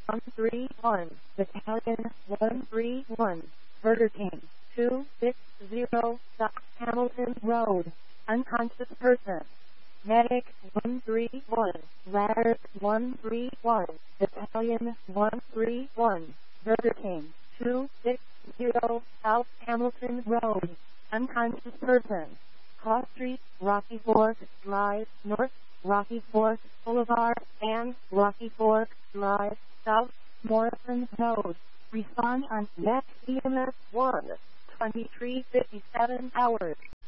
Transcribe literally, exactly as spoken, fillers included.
one three one, Battalion one three one, Burger King two six zero, South Hamilton Road, unconscious person. Medic one three one, Ladder one three one, Battalion one three one, Burger King two six zero, South Hamilton Road, unconscious person. Cross Street, Rocky Fork Drive, North, Rocky Fork Boulevard, and Rocky Fork Drive, South, Morrison Road. Respond on next E M S one, twenty-three fifty-seven hours.